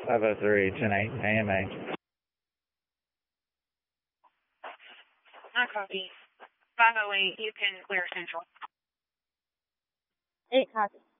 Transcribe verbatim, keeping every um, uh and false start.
five oh three, ten eight, A M A. I copy. five oh eight, you can clear Central. Eight copy.